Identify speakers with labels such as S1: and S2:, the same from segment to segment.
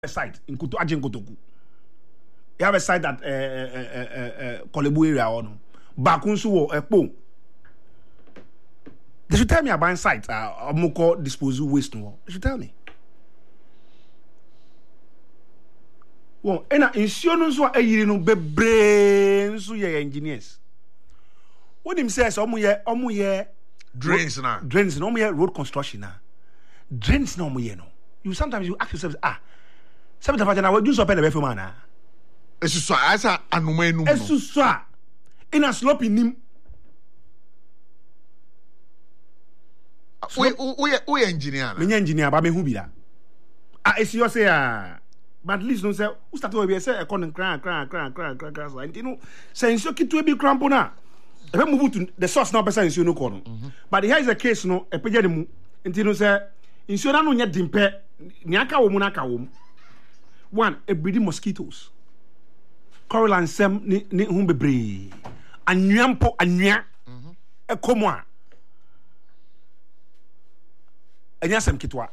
S1: a site in Ajenkotoku. You have a site at Kolebu area or no. Bakunsu or Ekpo. They should tell me about site Moko disposal waste no. They should tell me. Well, and insurance so a no bebre so ye engineers. What him says omu ye
S2: drains na.
S1: Drains no omu road construction na. Drains no omu ye no. You sometimes you ask yourself Seventh of January, do so pen the man.
S2: Esu asa anuma enum.
S1: Esu so in a slope in him.
S2: We engineer.
S1: Me engineer, but me who be that? It's you say but at least no say who start to be say a con cran. And you know, say so kit to be crampona. If I move to the source now, person is no corner. But here is a case no a pejadimu. And you know say insurance no yet dimpe niaka womunaka wom. One, a breeding mosquitoes. Coral and Sam ni humbebre. Anyampo anya. A commoa. Anyasam kitwa.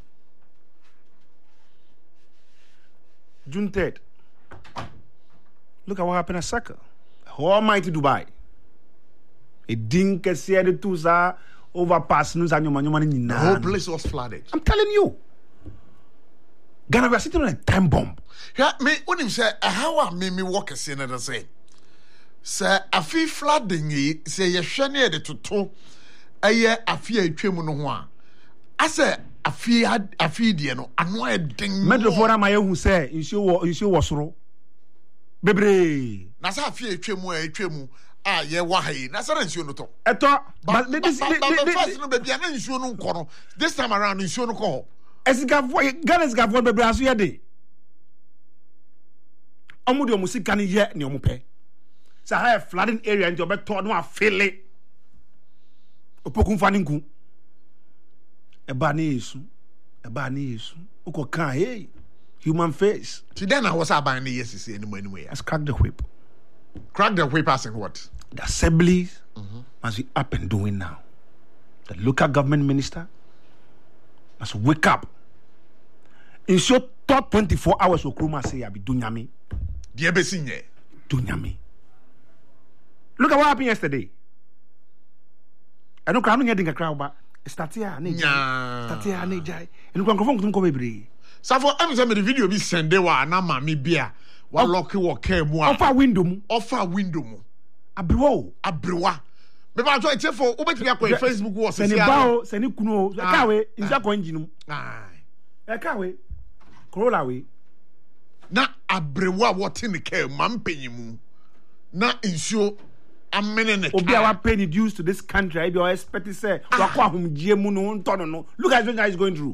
S1: June 3rd. Look at what happened at Saka. Almighty Dubai. A dink said the two are overpass news and your money.
S2: The whole place was flooded.
S1: I'm telling you. Ghana, we are sitting on a time bomb.
S2: Yeah, me when him say how I me walk a senator say. Sir, a fee flooding say ye shane de toto. Aye a fee atwemu no ho a. I say a fee de no ano e ding.
S1: Medro for am who say insu wasoro. Bebre.
S2: Na say a fee atwemu ye wa hai. Na say nsuo no to.
S1: Eto
S2: but first no baby na nsuo no nko no. This time around nsuo no ko.
S1: Ghana's government bebre aso ye de. Omo de musika ne ye ne omo pe. Say have flooding area and you beto no afele. Opokun faninku. Eba ne yesu. Uko kan hey human face.
S2: Today na was aban ne yesisi anyway.
S1: Let's crack the whip.
S2: Crack the whip as in what?
S1: The assemblies must be up and doing now. The local government minister must wake up. In short, top 24 hours of Kruma say I be dunyami.
S2: Dear Bessinye.
S1: Dunyami. Look at what happened yesterday. I don't know anything a crowd, but Statia Nejai. And you can confirm to come every.
S2: So for the video be send wa na mami bia. Wa lucky wa care mo.
S1: Offer window.
S2: Abrewa. Me ba try check for obetimi akọ Facebook wo se
S1: sia. Seni kuno, kawe, inja ko engine. Kawe. Corolla we.
S2: Na abrewa what in the care mampenyimu. Na insure amene
S1: obi a wa pay dues to this country. I be expect to say wa kwa hum giemu no ntono no. Look at what guy is going through.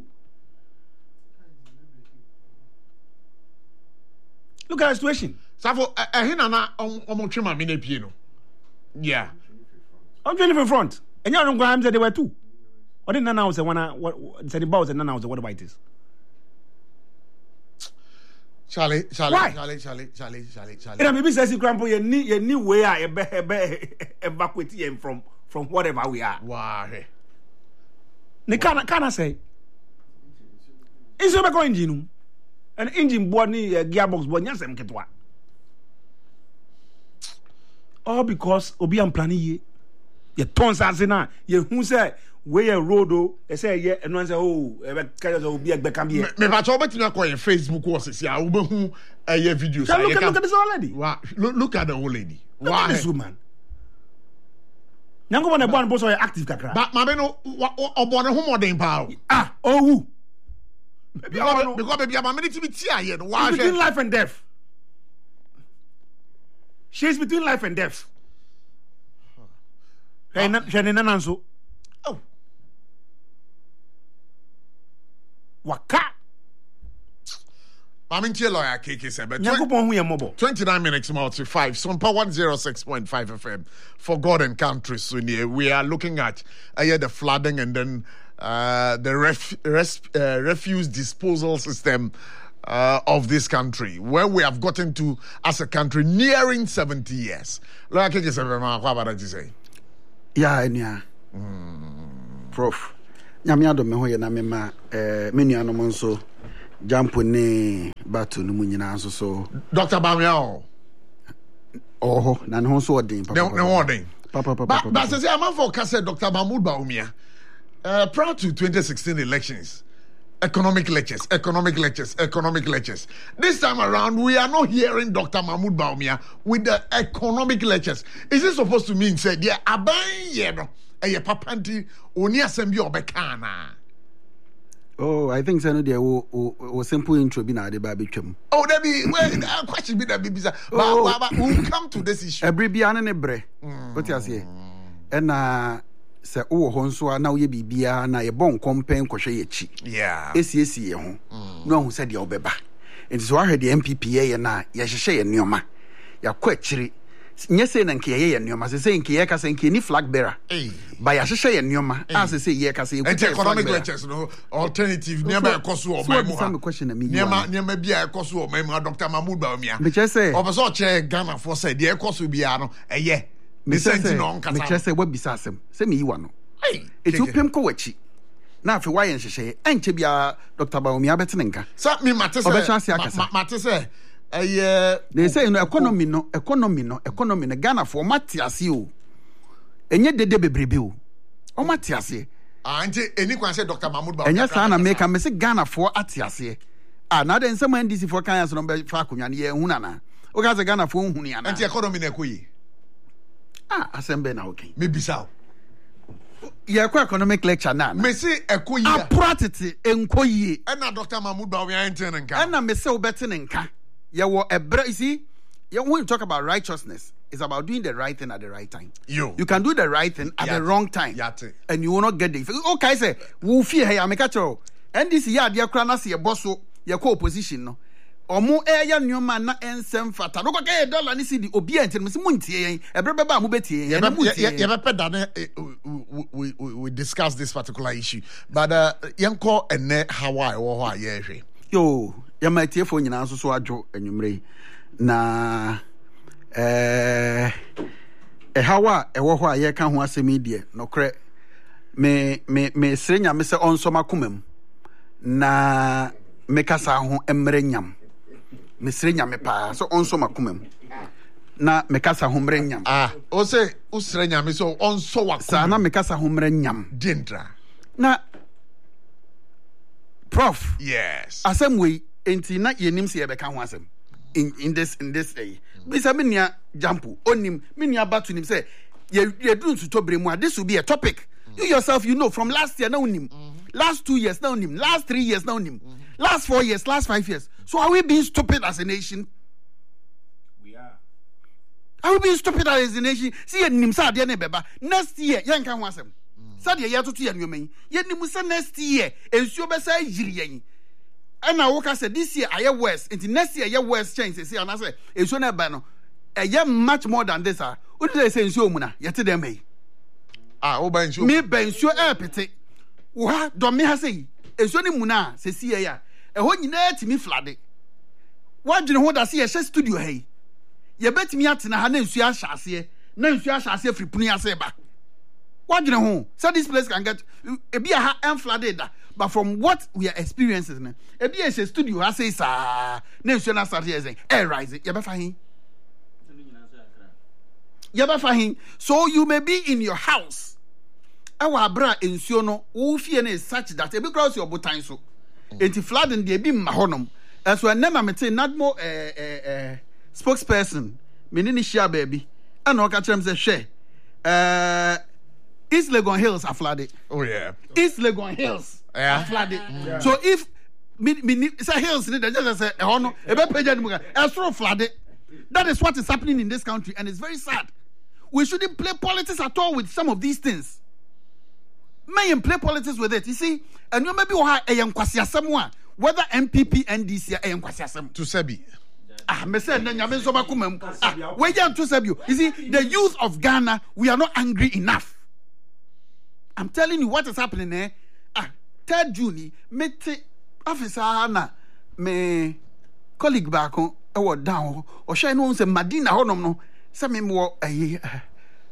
S1: Look at the situation.
S2: Safo ehina na omotwe ma me na pie no. Yeah.
S1: I'm joining from front. And you don't go and say they were two. Or didn't announce what said the boss and announce what about this?
S2: Charlie.
S1: And maybe says grandpa you need way evacuate him from whatever we are.
S2: Why?
S1: They can say it's a back engine. An engine board ni gearbox board nyasem ketwa. All because obi am planning ye. Ye tons as na ye hu say we a road they say ye and one say carry obi egbe can be.
S2: Me ba cho betimi akọ in Facebook was say a wo hu ye videos.
S1: Look at this old lady.
S2: Wow. Look at the old lady.
S1: Why this woman? Nyango na born boss or active kakra.
S2: But ma be no obone hu modern pa.
S1: Who?
S2: Because baby am many to be tia here. Why?
S1: Between life and death. She's between life and death. Oh. Waka.
S2: Mamintie lawyer KK said, but
S1: 29
S2: minutes more to 5. Sompa 106.5 FM for God and country. So we are looking at the flooding and then the refuse disposal system of this country, where we have gotten to as a country nearing 70 years. Lawyer KK said, what about you say?
S3: Yeah. Prof. Nyame adom me ho ye na me ma me nuanom nso
S1: jump ne batu no munyina so
S2: Dr. Bawumia
S1: oh na ne ho so odin
S2: papa but say am for Kase Dr. Mahmoud Bawumia prior to 2016 elections economic lectures. This time around, we are not hearing Dr. Mahmoud Bawumia with the economic lectures. Is it supposed to mean, say, yeah, aban yeno, a papanti, oni assembly obekana?
S1: Oh, I think so. There was simple intro be na de baby twem.
S2: Oh, there be question be that be bizarre. But we'll come to this issue.
S1: Every biana ne bre. What you say? And se wo ho nso na wo ye bibia na ye bon kompen kohwe ye chi esi ye ho no hu se de obeba enti so ahwe de MPP ye na ye hyehye ye nneoma ya kwa akiri nye se na nke ye nneoma se nke ye ka se nke ni flag bearer ba ya hyehye ye nneoma as se ye ka se
S2: economic lectures no alternative never ekoso o mai mu never bia ekoso o mai mu Dr. Mahmoud Bawumia
S1: me chese
S2: obeso che Ghana for say de ekoso bia no eye me
S1: chese we bisa asem se me yiwa no etu pem ko wachi na afi waye nhyehyeye enche bia Dr. Bawumia betene nka
S2: sa me mate se
S1: they say no economy no Ghana for mate ase o enye dede bebrebe o mate ase
S2: ante eni kwan say Dr. Mahmoud Bawumia
S1: enye sa na make me say Ghana for ate ase na den some NDC for kan so no be fa akonwa ne ye huna na o ga say Ghana for hunu ya na
S2: ante economy na ekoyi
S1: asembe na okay
S2: me bisa
S1: ye kwa economic lecture na
S2: me say ekoyi
S1: apratiti enkoyi
S2: na Dr. Mahmoud Bawumia enten nka
S1: na me say obetene nka ye wo ebra you see when you talk about righteousness it's about doing the right thing at the right time you can do the right thing at the wrong time and you will not get the effect. Okay say wo fie he ya me ka chero NDC ya de kra na se ye boso ye ko opposition no omo eya nneoma na ensem fata no kwaka dollar ni cedi obi enti no mu ntie yen ebrebe ba mo betie yen
S2: ye be pedane we discuss this particular issue but yenko ene Hawaii wo ho aye hwe
S1: yo ya matiefo nyina so adwo anwumre na Hawaii wo ho aye ka ho asemi die no kre me srenya me se onsoma komam na me kasa ho emre nyam mesre nyame pa so onso makomam na mekasa homre nyam
S2: o se usre nyame so onso wakomam
S1: sa na mekasa homre nyam
S2: dendra
S1: na prof
S2: yes
S1: asem we enti na yenim se yebeka ho asem in this day bisa menia jampu onim menia batu nim say ye dun tutobre mu this will be a topic you yourself you know from last year na onim last 2 years na onim last 3 years na onim last 4 years, last 5 years. So are we being stupid as a nation?
S3: We are.
S1: Are we being stupid as a nation? See, Nimsa, dear Nebeba, next year, young can want them. Sadia Yatu and you mean, yet Nimusa next year, and Shobasa Jiri. And I work said this year, I have West, and next year, your West change. See, and I say, it's on a banner. A year much more than this. What do they say in Shomuna? Yet them may. Me ben sure apetite. What don't me has say? It's only Muna, says here. E ho nyina timi flade wadwene ho da se ye studio hey ye betimi atena ha na nsu ahase na nsu ahase fripuni ase ba wadwene ho so this place can get e bia ha enflade da but from what we are experiencing e bia she studio ha say sa na nsu na start here say e rise ye be fa hin so you may be in your house awa abra nsuo no wo fie na such that e be cross your botan so enti flooding dey be mahonom so enema mete nadmo spokesperson menini share baby and o ka chem say hwe East Legon Hills are flooded.
S2: Oh yeah.
S1: East Legon Hills are flooded. Yeah. So if say hills need just say no e be page animu e flooded. That is what is happening in this country and it's very sad. We shouldn't play politics at all with some of these things. May play politics with it. You see, and you maybe whether MPP NDC
S2: to Sebi.
S1: Me say nyame so makumam. We yan to Sebi. You see, the youth of Ghana, we are not angry enough. I'm telling you what is happening there. 3rd June, mete officer na me colleague back on down or shine on say Madina honom no. Say me mo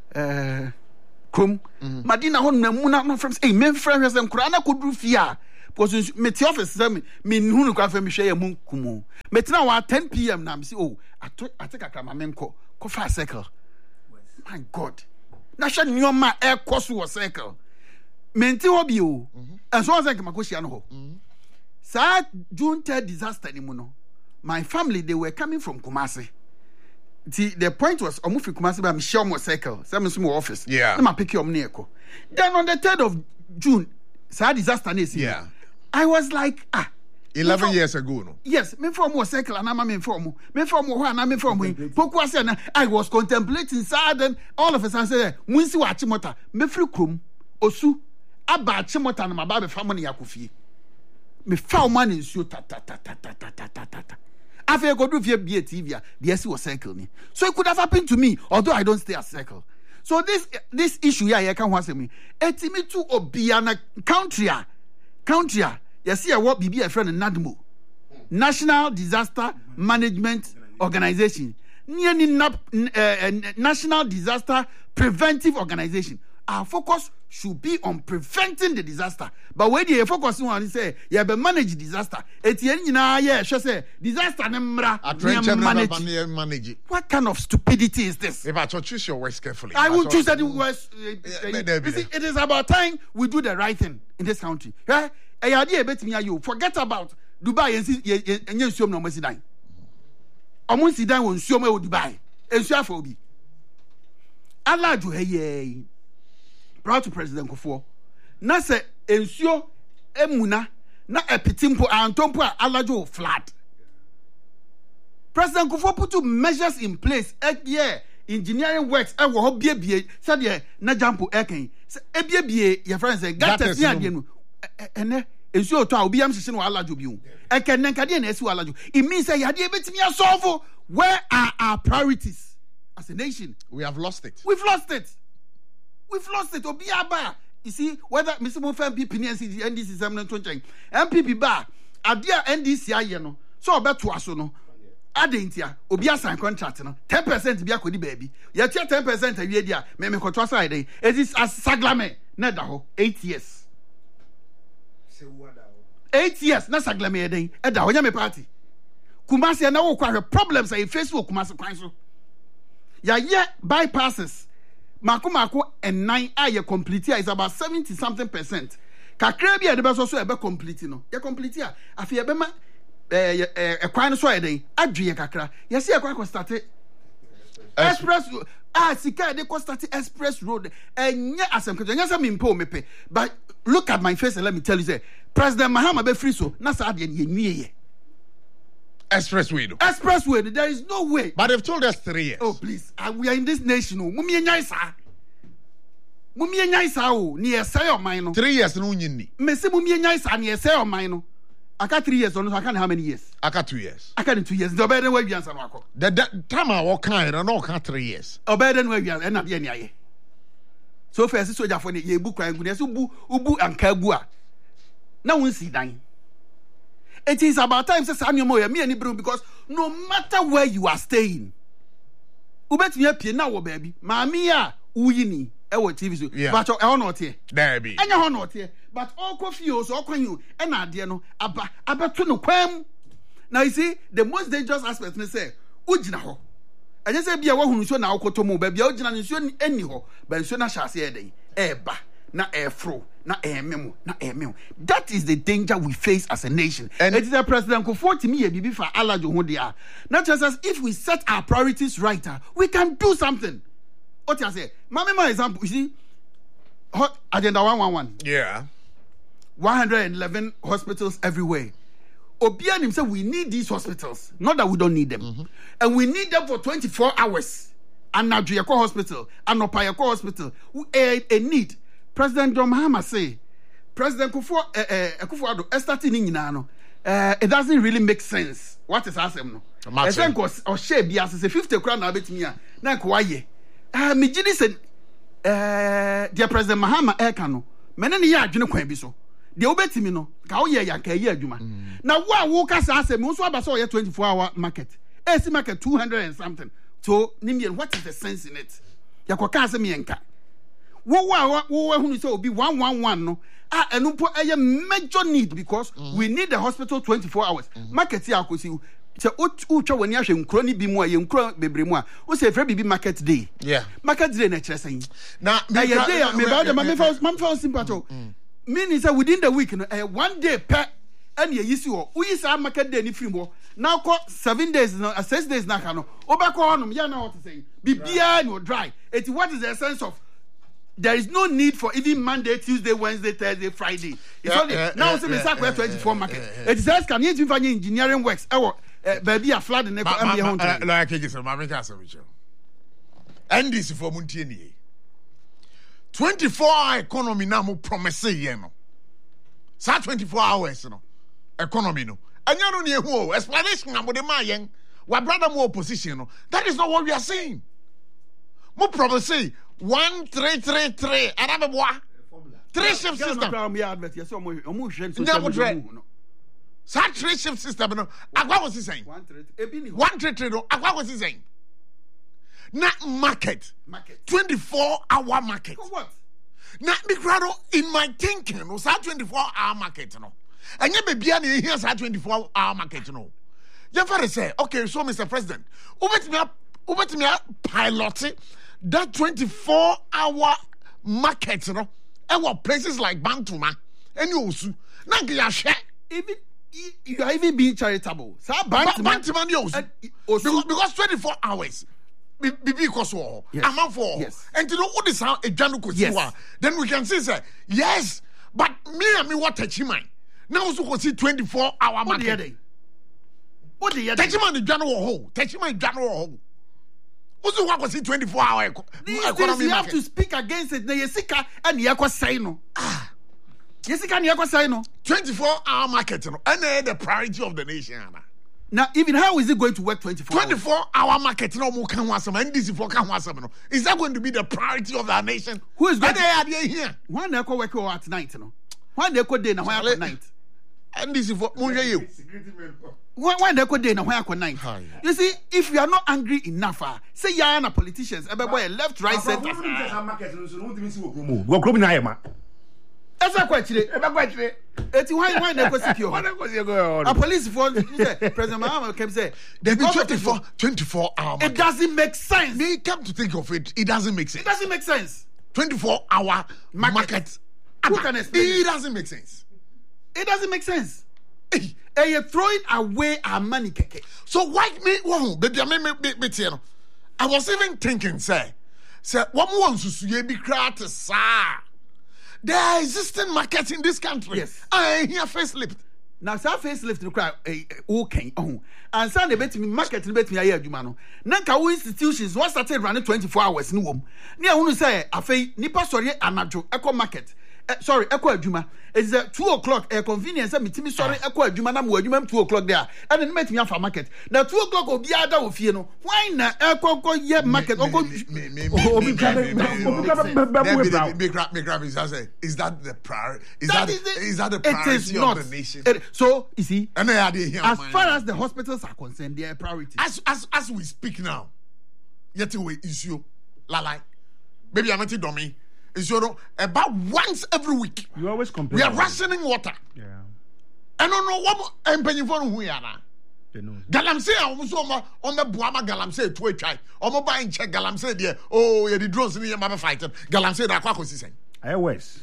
S1: Krum Madina hon na muna no from say men friends them kura na kodru fia
S4: because me ti office say me hunu kwa fa me hwe ya mu kumu me tena wa 10 p.m. na me say oh I take akra me nko fa circle my god na hwe nyoma e koso wo circle me nti ho bi o and so say makoshia no ho sa June 3rd disaster ni mu no my family they were coming from Kumasi. The point was omufi Kumasi ba me share mo circle say me some office na ma pick your neko then on the 3rd of June sad disaster na see I was like
S2: 11 years ago no
S4: yes me from mo circle and me from ho and me from poku ase na I was contemplating sad and all of us say munsi wa chimota me free krom osu aba chimota na ma ba be family yakofie me fa man nsuo ta after go do via TV the SC was circle me so it could have happened to me although I don't stay at circle so this issue here can want me etimi to obiana country you see what bibi a friend NADMO National Disaster Management Organization National Disaster Preventive Organization. Our focus should be on preventing the disaster. But when you focus on say you be manage disaster, say disaster manage. What kind of stupidity is this?
S2: If I choose your words carefully,
S4: I will choose that words. It is about time we do the right thing in this country. Forget about Dubai and you no Mesidan. Omunsidan won sumo Dubai. Ensuafobi. Allah do hey. Proud to President Kufuor. Na se ensuo emuna na epitimpo antompo alajo flat. President Kufuor put two measures in place. Engineering works wo ho biebie said na jampo eken. Se ebiebie your friends say gates ni ade no. Ene ensuo to a obi am hihye no alajo bi o. Eken nankade na esi alajo. It means say yade ebetimi asolve. Where are our priorities as a nation?
S2: We have lost it.
S4: We've lost it. Obiaba. You see, whether Mr. Mofan PNC, NDC 720, MPP bar, Adia NDC ayeno, so about to us no. Adentia, Obia sign contract no, 10% be a kodi baby. Yet 10% a year, Meme Kotosa day. It is as Saglame, Nedaho, 8 years. 8 years, na Saglame day, Eda, when you party. Kumasi and now problems are in Facebook, Kumasi Kwanso. Ya bypasses. Mako and 9 aye complete is about 70-something%. Kakra bi e de beso so e be complete no. Ya complete a afi e be ma kwan so e den adwe kakra. Ya se e kwa start express sika de ko start express road enye asem kejo nya se me mpo mepe. But look at my face and let me tell you say President Mahama be free so na sa de ye nwie. Expressway. There is no way.
S2: But they've told us 3 years.
S4: Oh, please. We are in this nation. Mumie nyaisa. Ni esay o mine no.
S2: 3 years no nyini.
S4: Me se mumie nyaisa ni esay o mine no. Aka 3 years no, so aka how many years?
S2: Aka 2 years.
S4: Aka 2 years. Do better we wiansa no akọ.
S2: The time I walk kind no aka 3 years.
S4: Better we wiansa na de ni aye. So first soldier for ye bu kwan gu ne so ubu anka gu a. Na won si dan. It is about time say Samuel me any bro because no matter where you are staying, ubetumi apie na wo baby. Maami a uyini e wo TV so. But e ho not here.
S2: There be.
S4: Enya ho not here. But all confused so kwan you e na ade no abeto no kwam. Now you see the most dangerous aspect me say ugina ho. Enye say bia wo hunu so na akoto mu baby ugina nso eni ho. Ba nso na hyase e den. Eba na efro. That is the danger we face as a nation. And it is a President Kufuor to me bibi for alajo ho dia. Not just as if we set our priorities right, we can do something. What you say? Mama, my example, you see, Agenda 111.
S2: Yeah.
S4: 111 hospitals everywhere. Obian himself, we need these hospitals. Not that we don't need them. Mm-hmm. And we need them for 24 hours. And now Juyako Hospital, and Opayako Hospital, a need. President John Mahama say, President Kufuor starting nyina no. It doesn't really make sense. What is asem no? I think or share bias say 50 crown na betimi a na ko waye. Me gidi say dear President Mahama eka no. Me ne ye adwene kwan bi so. De obetimi no, ka wo ye yanka ye adwuma. Na wo kasa asem wo so aba so ye 24-hour market. AC market 200 and something. So, what is the sense in it? Yakoka asem yenka. who say be 111 no. And a major need because we need the hospital 24 hours. Market here, I see. So, Ucha when you have crony be more, you crony be more. Who say every market day?
S2: Yeah,
S4: market day nature saying.
S2: Now,
S4: me about the man found simple. Meaning that within the week, 1 day per and you see, we is our market day any more. Now, 7 days, 6 days, now, Obako on, you know what to say. Be beer no dry. It's what is the essence of. There is no need for even Monday, Tuesday, Wednesday, Thursday, Friday. It's only now. So we start with 24 market. It says can you find engineering works? Baby, a flood in the
S2: like I guess I'm making a solution. And this for Muntieni 24-hour economy now promise you know. Sa 24 hours no economy no. And you don't know explanation about the man what brother more opposition no. That is not what we are saying. More promise 1 3 3 3 and I'm 3 shift system. Such 3 shift system no. What was he saying? 1 3 3 no. What was he saying? Not market. 24-hour market.
S4: For what?
S2: Now, in my thinking, was that 24-hour market, no? And you be here, here's that 24-hour market, no? You very say, okay, so Mr. President, over to me pilot that 24-hour market, no? And what places like Bantuma and you also, now you share.
S4: Even you are even being charitable. So
S2: Bantuma, because 24 hours. Because I'm for and to know what is how a Januko then we can say, yes, but me what touch him now so see 24-hour market. What the touch him on the general hole, touch him on general hole. Also, what was it 24-hour economy?
S4: You have to speak against it. Yesika and Yako say no. Yesika and Yako say no.
S2: 24-hour market, and the priority of the nation.
S4: Now, even how is it going to work 24 hours?
S2: 24-hour market, no more can want some, and this is for can want some. Is that going to be the priority of our nation?
S4: Who is going
S2: to be here?
S4: One day work at night, no? One day day now at night.
S2: And this is for you.
S4: One day day now at night. You see, if you are not angry enough, say you are politicians, boy, left, right, center. That's a question. It's why they go secure. A police for President Mahama can say
S2: they be 24-hour.
S4: It doesn't make sense.
S2: They come to think of it, it doesn't make sense.
S4: It doesn't make sense.
S2: 24-hour market.
S4: Who can explain
S2: it? It doesn't make sense.
S4: It doesn't make sense. And you're throwing away our money, keke.
S2: So why me? Wow, baby, I was even thinking, say, what more to be created, sir? There are existing markets in this country.
S4: Yes.
S2: I hear facelift.
S4: Now, so facelift no cry okay. And so they bet me market bet me aye adwuma no. Na ka wo institutions what started running 24 hours no wom. Ne a wonu say afei nipa sori anadwo eco market. Sorry, eco adwuma. It's 2 o'clock convenience me timi sorry eco adwuma na mo adwuma 2 o'clock there. And then met me afa market. Now 2 o'clock obi ada ofie no. Why na eco ye market
S2: is that the priority? Is that the priority of the nation?
S4: So you see,
S2: as
S4: far as the hospitals are concerned, they are priority.
S2: As we speak now, yet we issue lalai. Maybe I'm not dummy. Is about once every week.
S1: You always complain.
S2: We are rationing water.
S1: Yeah.
S2: I don't know what I'm paying for who you are now. Galamsey, almost on the Buama Galamsey to a try. Almost buying check Galamsey there. Oh, yeah, the drones in your mother fighting. Galamsey, that quack was saying.
S1: I was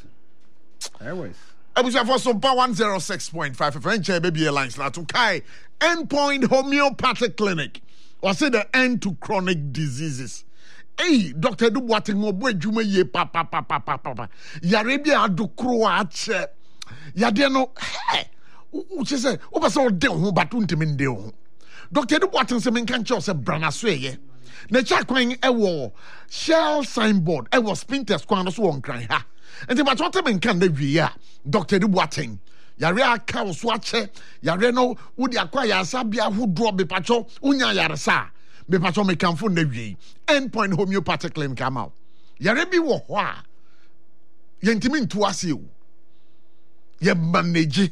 S2: for some power 106.5 French baby airlines now to Kai Endpoint Homeopathic Clinic. Or say the end to chronic diseases. Hey, Dr. Duboating Mobwe Juma ye papa. Yarabia do croache. Yadeno, hey, which is a oversaw deal, but untimin deal. Dr. Duboating Semin can't just a branasway. Nature crying a war, shell signboard, I was Spinters Quanos won't cry ha. And the Machotaman can live here, Dr. Duboating. Yarea cow swatcher, Yareno would acquire Sabia who drop the patrol, Unya Yarasa. Me patrol me come from the way. Endpoint Homeopathic Clinic come out. Yarebi wo hwa. Yentimin to us you. Ye manage.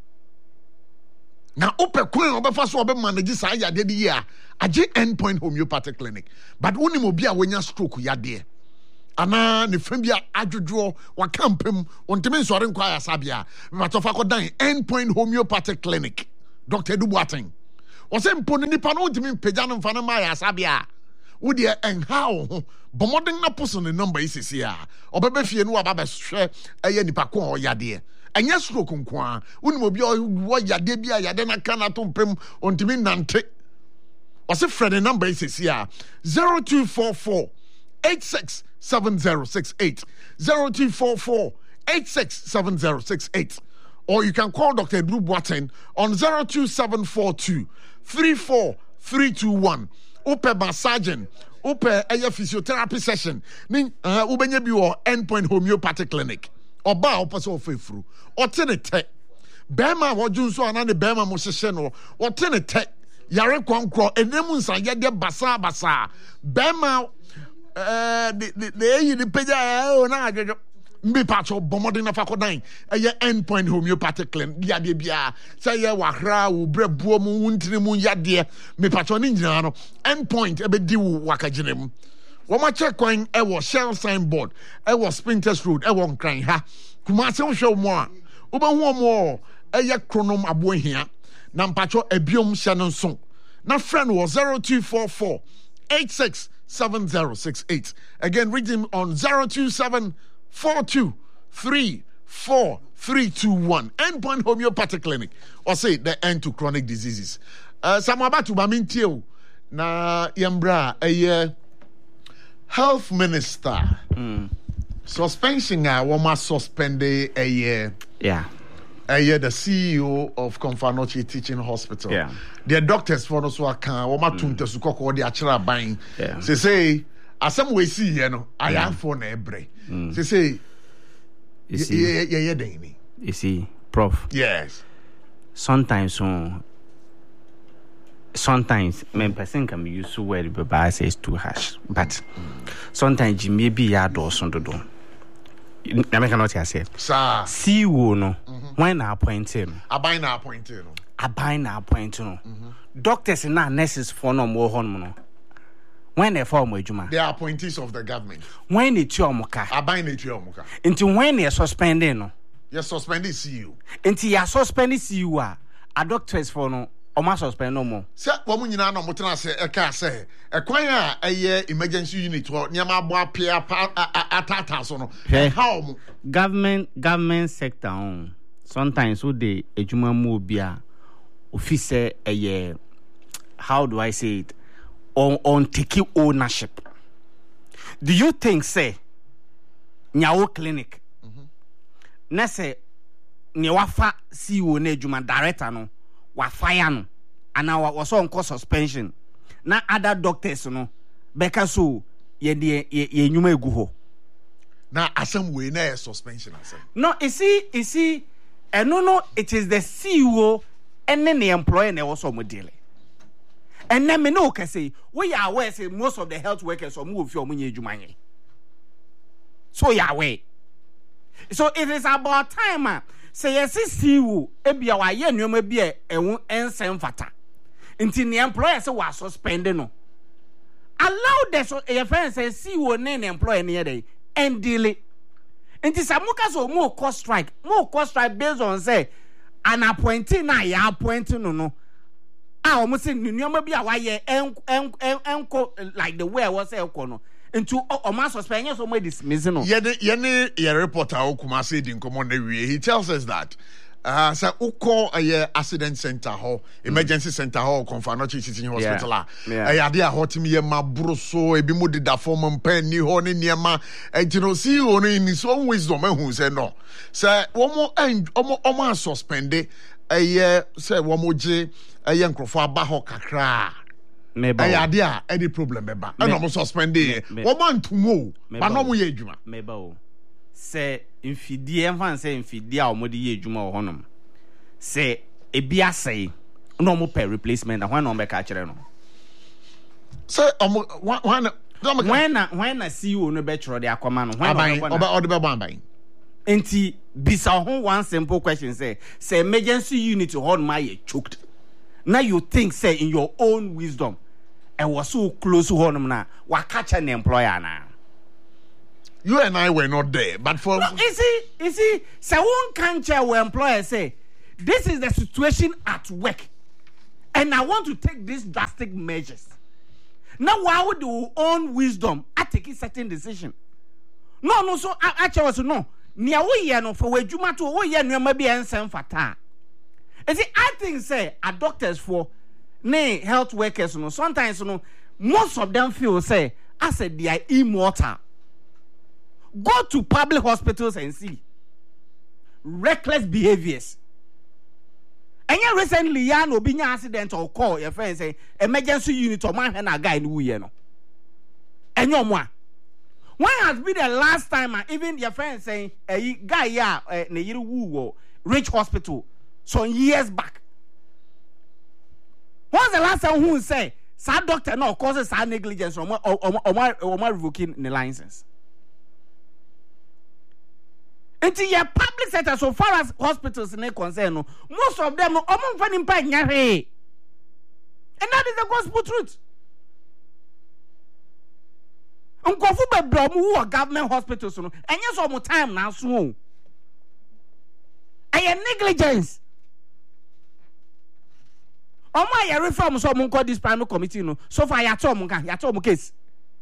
S2: Now, open coin over first obe manage sa ya de ya. Aje Endpoint Homeopathic Clinic. But only mobia when you stroke ya there. ana ne fam bia adwodwo wa campem ontime nsore nkwa ya sabia me matofa ko dan Endpoint Homeopathic Clinic Dr. Dubuaten wose mpo ne nipa no ontime pagya no mfa no ma ya sabia wo de enha wo bomoden na poso ne number isisi a obebe fie no aba behwe eye nipa ko o yade enye stroke nkoa unim obi o yade bia yade na kana to mpem ontime nante wose friend number isisi a 0244 867068 0244 867068 or you can call Dr. Drew Boateng on 02742 34321 upe massaging upe a physiotherapy session ni ubenya bi or Endpoint Homeopathic Clinic oba opeso ofefru otenete bema wojunso anane bema mo hye no otenete yare kwankro enemu nsa yede basa bema the peja na ajojo mbi pacho bomodin na fakodan eye Endpoint Homeopathic Clinic yade bia say ye wahra wo brebuo mu wuntini mu yade me pacho ni nyina no Endpoint ebedi wo wakaginem wo ma check kwan e wo Shell signboard e wo Sprinters Road e wo nkran ha kuma se wo hwe mo a wo ba hu mo eye kronom abohia na mpacho ebiom hye no nso na friend wo 0244 867068 again read him on 02742343321 Endpoint Homeopathic Clinic or say the end to chronic diseases samabatu bamintio na yembra a health minister suspension a woma suspend a year the CEO of Komfanochi Teaching Hospital.
S1: Yeah.
S2: Their doctors for us who can woma tunte sukoko the achira buying. Say asem we see I am for na ebre. Say
S3: you see, Prof.
S2: Yes.
S3: Sometimes when person can be used to where the bias is too harsh, but sometimes you may be a door on the door. I cannot say,
S2: sir.
S3: See you no when I appointed.
S2: I buy na appointed.
S3: Doctors and nurses for no more hormone. When they form with Juma,
S2: they are appointees of the government.
S3: When it's your moka,
S2: I buy na your moka.
S3: Until when you're suspending,
S2: you're suspended CEO.
S3: Until you're suspended CEO, a doctors for no. O ma suspend no more.
S2: Sir, woman nyina no motena se e ka se e kwan a eye emergency unit wo nyama abo apia atata so no. How
S3: government sector on sometimes wo dey ejuma mu bia officer eye how do I say it on take ownership. Do you think say nyawo clinic na say ne wafa CEO na ejuma director no wa fire no and now was on course suspension na other doctors no beka so ye nyuma egu ho
S2: na asem we na suspension asem
S3: no you see no it is the CEO and then the employer na was on deal and then me no can say we are aware say most of the health workers or move your money ejuma yen so you are aware so it is about time say yes CEO ebia wa ye nneoma bia ewu ensem fata nti ne employer say wa suspend no allow the so your friend say CEO ne employer ne dey and delay nti samuka so mo cost strike based on say an appointee na ya appointee no omo say nneoma bia wa ye enko like the way I was say enko no into Oma suspend yes, or dismiss no.
S2: Ye reporter Okuma said in common he tells us that say uko a accident center hall, emergency center hall, Komfanochi Teaching Hospital. Dia hotimi ye mabro so ebi mu dida form pen ni ho ne niema and you know see on in his own wisdom who say no. Say omo suspend say womo je nkrofo aba ho kakra. Idea any problem meba and almost suspend it. One month more, but no more juma.
S3: Meba say infidie enfan say infidie a omodi ye juma o honom. Say ebia say no more pay replacement and when no be ka kire no.
S2: Say when
S3: na CEO no be kire de akoma no
S2: when oba be ban.
S3: Enti bisa ho one simple question say emergency unit hold my choked. Now you think say in your own wisdom and was so close to home na wa catch an employer na
S2: You and I were not there, but for
S3: No, you see, so one can't where employer say, this is the situation at work, and I want to take these drastic measures. Now, why would your own wisdom I take a certain decision? No, so actually was no. Nia we no for where Juma to we no maybe answer fata. You see, I think say a doctors for nay health workers no sometimes no most of them feel say I said they are immortal. Go to public hospitals and see reckless behaviors. And yet recently, ya no be accident or call your friend say emergency unit or man and a guy no you know. And no more. When has been the last time even your friend saying a guy ya ne yiru wu Rich Hospital some years back? When's the last time who say sad doctor no causes sad negligence or revoking the license? Into your public sector, so far as hospitals are concerned, most of them are and that is the gospel truth. Unkofu be bromu or government hospitals, and yes, all more time now soon. I negligence. Oh my, reform so munko this panel committee no. So far, yatom case.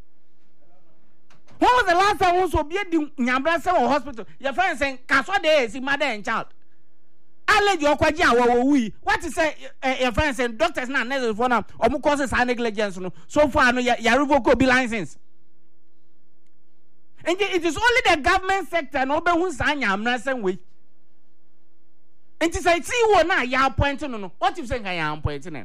S3: When was the last time also be the Nyambra hospital? Your friend saying, Kaswa de is mother and child. I let your kwaja we. What is say your friend saying doctors not necessary for now or more causes high negligence. So far, no, ya revoke be license. And it is only the government sector and open who's saying I'm not saying we. And to say, see what now you are pointing no. What if saying I am pointing?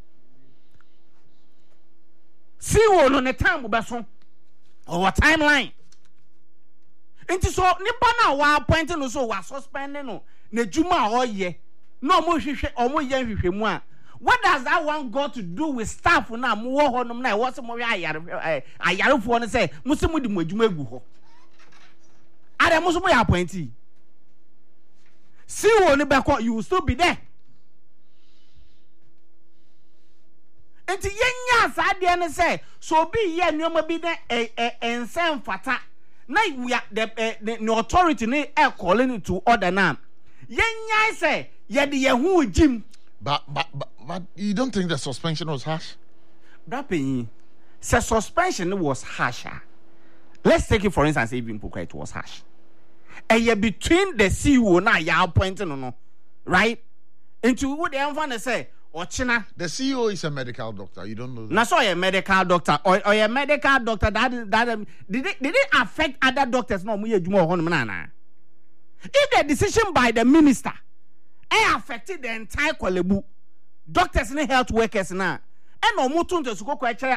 S3: See what on the time will or timeline. Into so nipa na wa appointing no so wa suspending no na juma or ye no mo hwehwe o mo ye hwehwemu a what does that one got to do with staff na mo wo honom na wo se mo ayarefo no say mo se mo di mo adwuma gu ho are mo so mo ya appointee see wo ni back you will still be there. Enti yenya asade ne say so be ye nneoma bi na ensem fata na we are the authority ne calling it to order now yenya say ye de ye hu jim
S2: but you don't think the suspension was harsh?
S3: Brapen say suspension was harsh. Let's take it for instance even it was harsh. And between the CEO na ya appointing no right into what the enfant say Ochina.
S2: The CEO is a medical doctor. You don't know that.
S3: Now, so a medical doctor or a medical doctor that did it affect other doctors? No, if the decision by the minister affected the entire Kwalebu doctors and health workers now, and no more to go question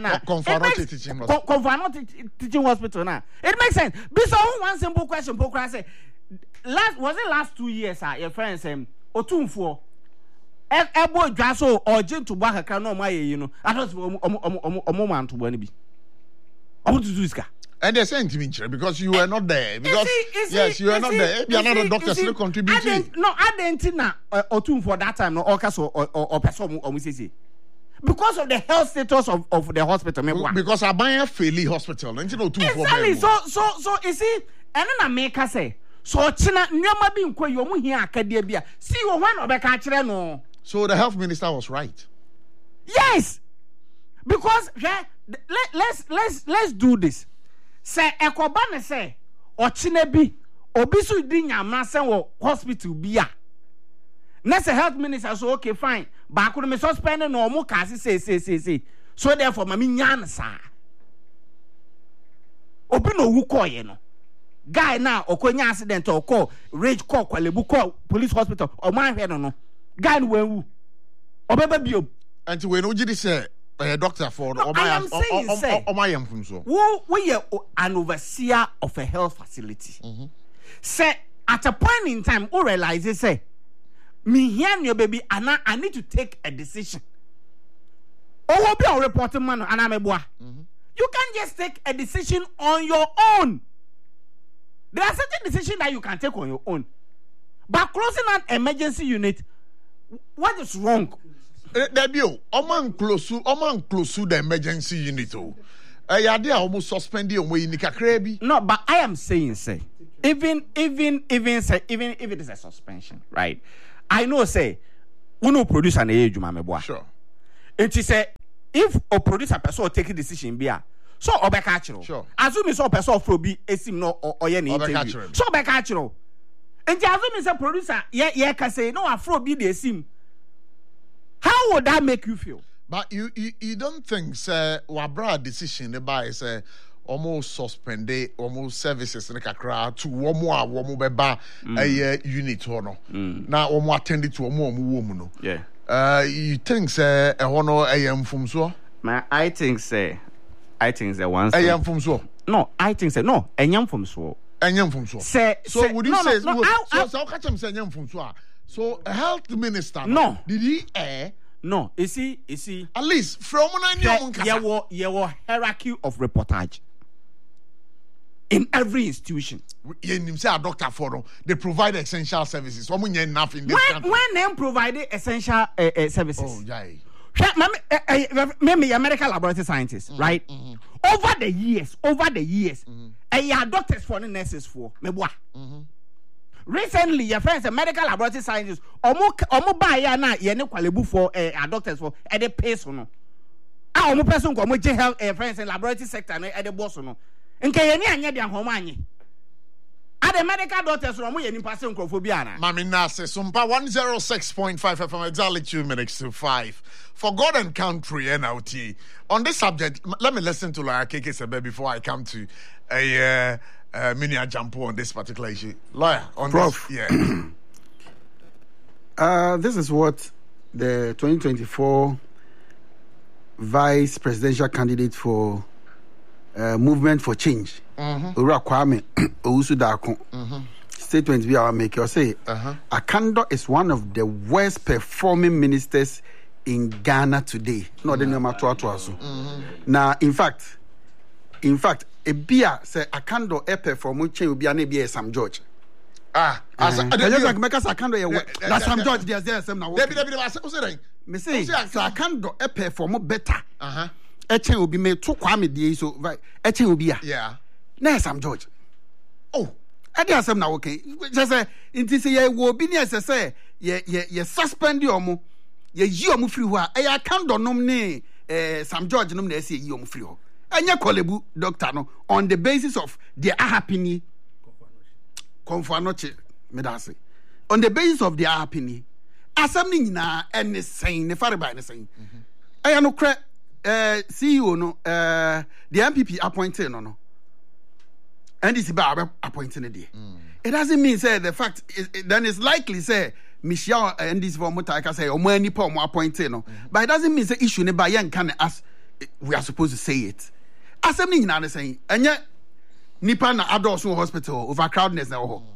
S3: teaching hospital now. It makes sense. Because one simple question, was it last 2 years? Your friends say, or 2 4. Ebo dwaso urgent to back aka no my you know I don't moment to be to do iska
S2: and they're saying to me because you were not there because yes you were not there you are not a doctor still contributing
S3: I didn't na otun for that time no or person or say because of the health status of the hospital
S2: because Abaya Feli hospital and you know 2 4
S3: exactly so you see and then I make her say so china nyama bi nko yo mu hia akade bia see wo hwan obeka kire no.
S2: So the health minister was right.
S3: Yes, because let's do this. Say ekoba ne say ochine bi obi so di nyama sen wo hospital bia. Next health minister so okay fine. Ba ko me suspend no mo ka say. So therefore mami nyan sa. Obi no wu koye no. Guy now okonya accident or call rage call Kwalebu call police hospital or man here no. Guy when obeba bio
S2: until when Ojidi say doctor for
S3: we an overseer of a health facility. Say at a point in time we realize say me here your baby and I need to take a decision. Oh be a reporting man and you can't just take a decision on your own. There are certain decisions that you can take on your own. But closing an emergency unit, what is wrong?
S2: Oman close the emergency unit. Yade a almost suspended on way Nikakrebi.
S3: No, but I am saying, say, even if it is a suspension, right? I know, say, we no produce an age, mama.
S2: Sure.
S3: And she say, if a producer person take a decision, be so obekachiro.
S2: Sure.
S3: Assume so person for be esim no or any interview. So obekachiro. And the assume is a producer, yeah, can say no afro be the esim. How would that make you feel?
S2: But you don't think say wabra decision by say almost suspended almost services in kakra to womo beba a unit no. Now womo attended to womo no.
S3: Yeah.
S2: You think say a hono am from so?
S3: I think say once.
S2: Am from so.
S3: No, I think say no. Enyam from so.
S2: Enyam from so.
S3: So
S2: would you say so catch him say enyam from so? So a health minister.
S3: No.
S2: Did he air?
S3: No, you see.
S2: At least from
S3: your hierarchy of reportage in every institution.
S2: You say a doctor for they provide essential services. When enough in this country.
S3: When them provided essential services.
S2: Oh, yeah.
S3: Maybe a medical laboratory scientist, right? Over the years, doctors for the nurses for me. Recently, your friends, a medical laboratory scientist, omo buy ya na ye ne kwalebu for doctors for at the pace no. Omo person ko mo je health friends in laboratory sector no at the boss no. Nke ye ni anya de ahoma anyi. At the medical doctors no mo ye ni pass nkrofobia na.
S2: Mami Nase Sumpa 106.5 FM exactly 2 minutes to 5. For God and country NLT. On this subject, let me listen to Lawyer KK Sebe before I come to a mini jump on this particular issue. Lawyer, on
S4: Prof.
S2: this. Yeah.
S4: This is what the 2024 vice presidential candidate for Movement for Change, Owura Kwame Owusu Darko, statement we are making. You say, Akando is one of the worst performing ministers in Ghana today. No, the name Now, in fact, Ebia say Akando perform change will be an Ebia Sam George.
S2: As
S4: like make us Akando that's Sam George. There's some now. Me say Akando perform better. Echen will be made to Kwame die so right. Echen will be
S2: yeah.
S4: Na Sam George.
S2: Oh,
S4: I dey asem na okay. Just say inti say ye wo bi ne say ye suspend omo. Ye yi omo free ho a e Akando nom ne Sam George nom na say yi omo free ho. Anya kolebu doctor no on the basis of their happiness konfanoche me da say on the basis of their happiness asem ni nyina ene sen ne fare by ne sen aya no kre CEO no the MPP appointed no and this ba appointing there it doesn't mean say the fact then it's likely say Michelle and this for Mutaka say o mo ani pa mo appointed no but it doesn't mean say issue ne ba yen can as we are supposed to say it. Asem ni nyina ne saying enye nipa na adults hospital overcrowdedness na ho.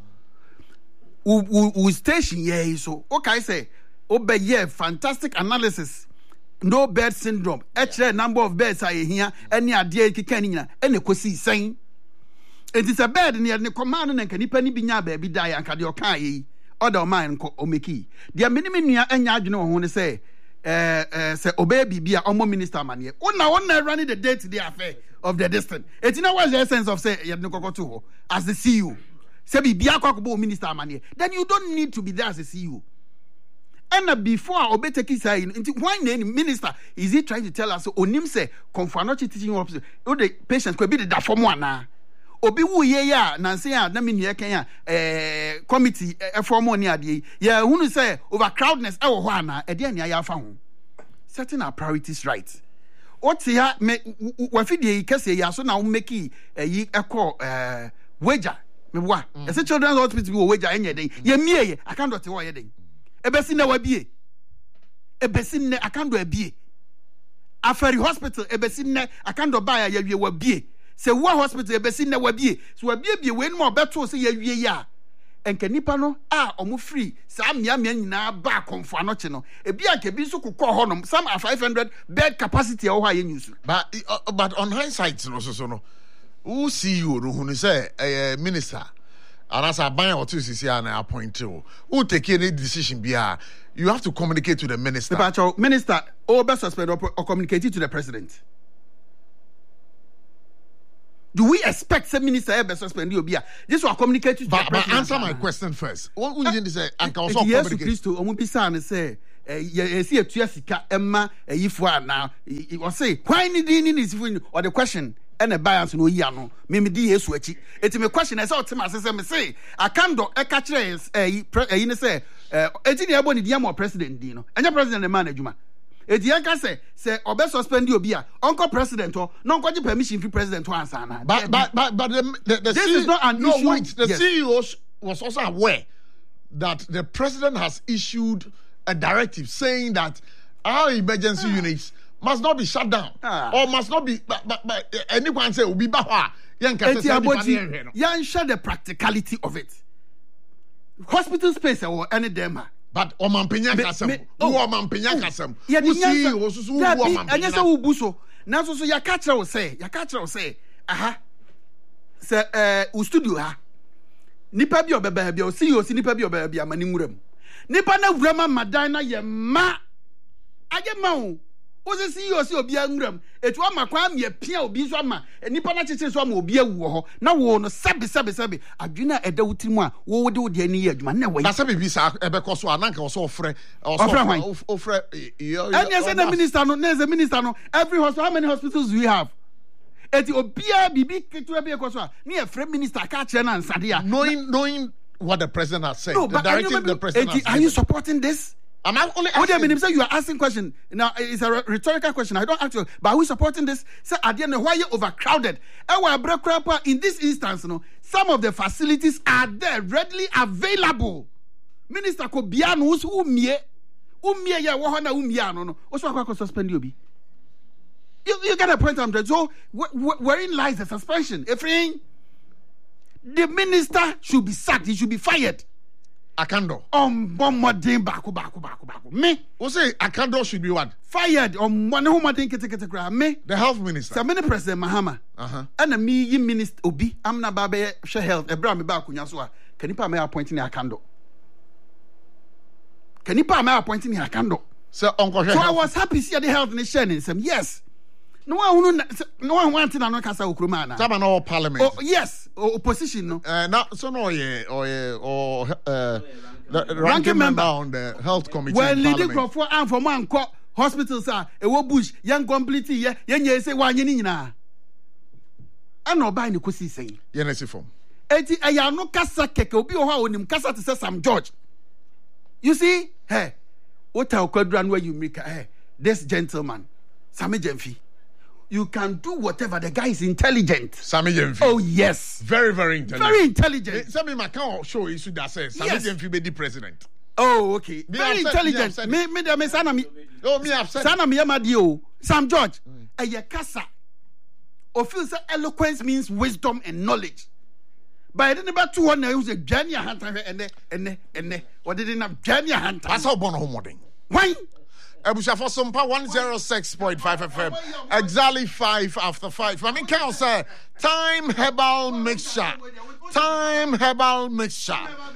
S4: We station here so okay say obey yeah fantastic analysis no bed syndrome actually number of beds are here any ade kika ni nyina ene kosi sen it is a bed near the command na nipa ni binya ba bi die anka de okan yi order man ko omeki dia minimum nua anya adwene ho ne say say obey bibia omo minister manie una running the day to day affair of the distance it now was the essence of say ye no kokoto ho as the CEO say bibia kwakobo minister manie then you don't need to be there as a CEO and before obey take his say why any minister is he trying to tell us onim say confanochi teaching officer o the patients could be the form one na obi wu ye ya na say na me nua kan committee form oni ade ye hunu say overcrowdedness e wo ho ana e de ania ya fa ho setting our priorities right oti ha me wafidie kase ya so na wo make yi ekọ wager me boa e say children's hospital wo wager enye den ye mie ye akando te wo ye den ebesi na wabie ebesi ne akando abie afari hospital ebesi ne akando ba ya wie wabie se wo hospital ebesi na wabie so wabie we no obeto se ya wie ya enka nipa no a omo free sa mia nyina ba konfo anoche no ebia ke bi so kokọ ho no some are 500 bed capacity e wo ha yenyusu
S2: but on hindsight no so no who see you no hu say minister anasa ban or two sisi na appoint you who take any decision bia you have to communicate to the minister
S4: minister or best suspend or communicate to the president Do we expect some minister ever suspend you? This will communicate to the
S2: But
S4: president.
S2: answer my question first. What would you say? And can also
S4: Yes,
S2: communicate.
S4: Christo, Omubisa say, see a Tuasika, Emma, a Yifwa now. It was say, why need is or the question? And a bias no yano, maybe D. Switchy. It's a question as Ultima say, I can't do a catcher is a say, engineer Bonnie Diamo president Dino, and your president and management. Eti yanka say obe suspend you be uncle president or non got permission for president to answer na.
S2: But the
S4: This
S2: CEO,
S4: is not an
S2: no,
S4: issue.
S2: wait, the
S4: Yes.
S2: CEO was also aware that the president has issued a directive saying that our emergency units must not be shut down or must not be. But anyone say will be bahwa.
S4: Eti aboji yan share the practicality of it. Hospital space or any dema.
S2: But Omampenya Kasem, who Omampenya Kasem,
S4: Yeah,
S2: who
S4: the
S2: see
S4: answer-
S2: was who
S4: Yeah, and yes,
S2: Omampenya.
S4: who buso. Now so ya catch will say, aha. Say u studio ha. Nipa bi obebe bi o see you see nipa bi obebe bi amani nwuram. Nipa na wurama madana ye ma. Aje ma o. O se see you see obi nwuram. Etu ama kwa me pia obi so ama. Nipa na cheche so ama obi awu ho. Na wo no sabe. Adwena eda wutimu a wo de wo de ani ye adwuma na we.
S2: That's a baby sa ebeko so ananka so ofre ofre
S4: And yes, the minister no, there's a minister no. Every hospital, how many hospitals do we have? Eti obia bibi ketu ebi ekoso. Ni a free minister ka che na nsadia.
S2: knowing what the president has said,
S4: No,
S2: the
S4: but
S2: directive the president has
S4: are you
S2: given.
S4: supporting this?
S2: I'm only
S4: What do you
S2: asking.
S4: mean? Say you are asking question. Now it's a rhetorical question. I don't ask you, but are we supporting this? Say at the end, why you overcrowded? In this instance, no, some of the facilities are there readily available. Minister Kobiano who's umie ya wahana umiano no. Also, I suspend you. You get a point. I'm trying. So wherein lies the suspension? Efrain, the minister should be sacked. He should be fired.
S2: Akando.
S4: Modern baku. Me
S2: Who say Akando should be what?
S4: fired. One who modern kete me.
S2: The health minister.
S4: So many President Mahama. And me yi minister Obi. I'm na babe share health. Abraham baku nyaswa. Can you pay me appointing Akando? Can you pay me appointing Akando?
S2: So Uncle
S4: So I was happy see the health nation in some yes. No one wanted an kasa ukrumana.
S2: Tama no parliament.
S4: Oh yes, opposition no.
S2: Now, so no, the ranking member on the health committee.
S4: Well,
S2: in
S4: leading
S2: parliament.
S4: for and for man court hospitals are a bush young complete ye say one yenina. And no buy ni kusi saying.
S2: Yenesi form.
S4: Eti aya no kasa keke obi o ha onim kasa to say Sam George. You see, hey, what our quadrant where you make this gentleman, Sammy Jemfi. You can do whatever. The guy is intelligent.
S2: Sammy Jemfi.
S4: Oh yes,
S2: Very, very intelligent.
S4: very intelligent.
S2: Sammy Macau show you should have said Sammy
S4: Yes.
S2: Jemfi be the president.
S4: Oh okay, very
S2: upset, me
S4: intelligent.
S2: upset.
S4: Me sana mi.
S2: Oh, me upset.
S4: Sana mi yamadio. Sam George. Aya kasa. Or feel say eloquence means wisdom and knowledge. But I didn't about 200 who's a Jania Hunter and what didn't have Jania Hunter.
S2: That's how born home morning.
S4: Why?
S2: Ebushafo Sumpa 106.5 FM. Exactly 5 after 5. I mean, can say time herbal mixture. Time herbal mixture.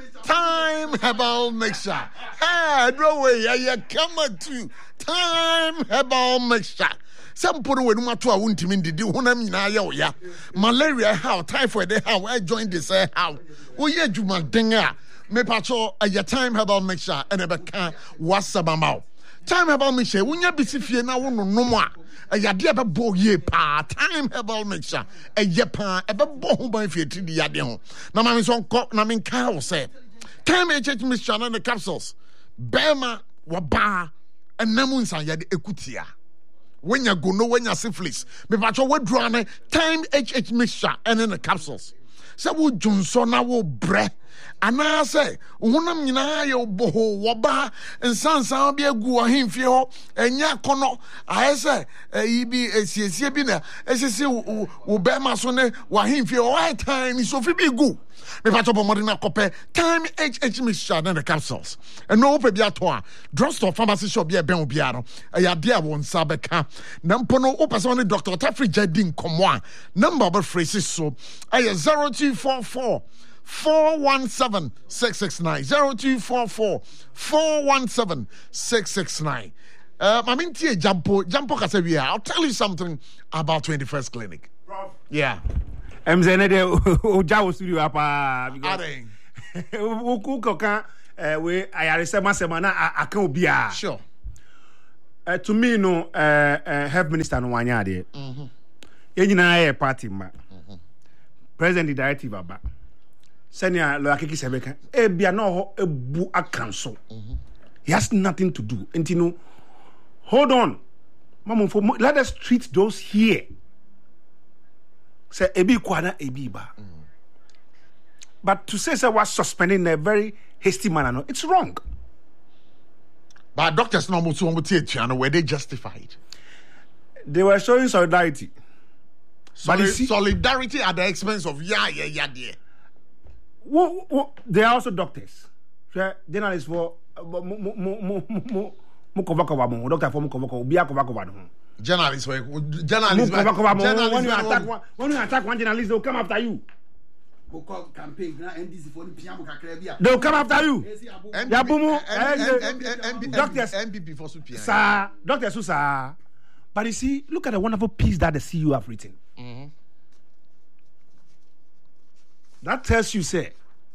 S2: Time herbal mixture. Hey, no way. Yeah, come to time herbal mixture. Some put away no matter what to mean did you ya malaria how typhoid how I joined this how oh yeah juma dinga me pacho a time herbal mixture and a beka wasabamau. Time herbal mixture when you be fie na wono no mo a yade be bo ye pa time herbal mixture a ye pa e be bo ho ban fie ti di yade ho na ma me so nko na me nka ho say time mixture na the capsules bema wa ba enamu nsan yade ekutia when you go no when you syphilis me pacho we draw na time mixture and in the capsules say wo Johnson na wo bre ana say wonam nyina ye oboho woba nsansan bi agu ohimfie ho enya kono aye say ibi esiesie bi na esese wo be ma so ne wa himfie o high time so fi bi gu me pacho bo modern akope time mixture and the capsules and no pe bi ato a drugstore pharmacy shop bi e ben obi a no ya de a won sabeka na mpo no o person ne Dr. Tafri Jadin komo a number of phrases so aye 0244 417 669 0244 417 669. I mean, Jampo Kaseria, I'll tell you something about 21st Clinic. Yeah.
S1: Mzene de oja wo studio apa because
S2: Adding.
S1: Uku koka we ayare sema na aka obi a.
S2: Sure.
S1: To me no health minister no wanya ade. Ye nyina ye party ma. President the directive aba. Senior lo akiki sebeka. E bia no ho ebu akanso. He has nothing to do. And you know, hold on. Mama, let us treat those here. Say ebi kwana ebi ba. But to say we're suspending in a very hasty manner, no, it's wrong.
S2: But doctors no were they justified?
S1: They were showing solidarity. But you see,
S2: solidarity at the expense of yeah.
S1: They are also doctors. Journalists for doctor for
S2: journalists when
S1: you attack one journalist, they'll come after you. They'll come after you. Doctors,
S2: MPP for Supia.
S1: Sir, Doctor Susa. But you see, look at the wonderful piece that the CEO have written. That tells you, say,